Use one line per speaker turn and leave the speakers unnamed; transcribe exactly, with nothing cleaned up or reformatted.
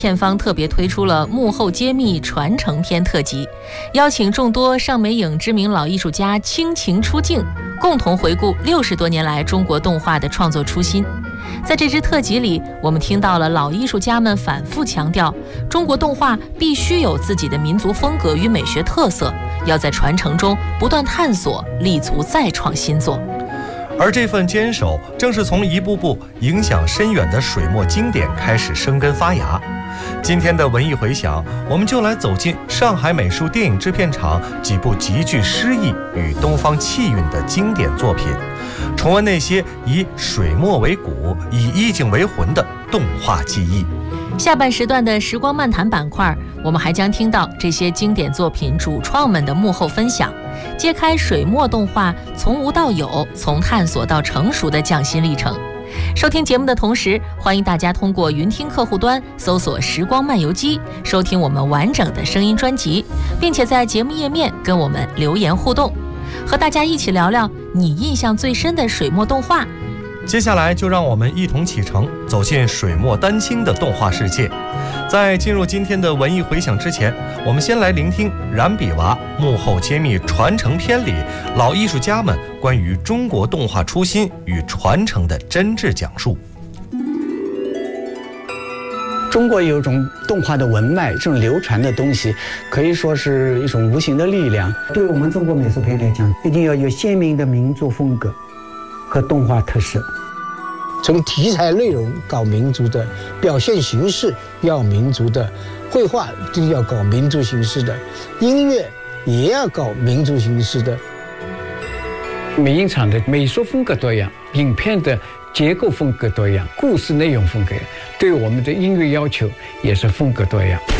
片方特别推出了幕后揭秘传承篇特辑，邀请众多上美影知名老艺术家倾情出镜，共同回顾六十多年来中国动画的创作初心。在这支特辑里，我们听到了老艺术家们反复强调，中国动画必须有自己的民族风格与美学特色，要在传承中不断探索，立足再创新作。
而这份坚守，正是从一部部影响深远的水墨经典开始生根发芽。今天的文艺回响，我们就来走进上海美术电影制片厂几部极具诗意与东方气韵的经典作品，重温那些以水墨为骨、以意境为魂的动画记忆。
下半时段的时光漫谈板块，我们还将听到这些经典作品主创们的幕后分享，揭开水墨动画从无到有、从探索到成熟的匠心历程。收听节目的同时，欢迎大家通过云听客户端搜索时光漫游机，收听我们完整的声音专辑，并且在节目页面跟我们留言互动，和大家一起聊聊你印象最深的水墨动画。
接下来就让我们一同启程，走进水墨丹青的动画世界。在进入今天的文艺回响之前，我们先来聆听染笔娃幕后揭秘传承篇里老艺术家们关于中国动画初心与传承的真挚讲述。
中国有一种动画的文脉，这种流传的东西可以说是一种无形的力量。对我们中国美术片来讲，一定要有鲜明的民族风格和动画特色，
从题材内容搞民族的，表现形式要民族的，绘画就要搞民族形式的，音乐也要搞民族形式的。
美影厂的美术风格多样，影片的结构风格多样，故事内容风格，对我们的音乐要求也是风格多样。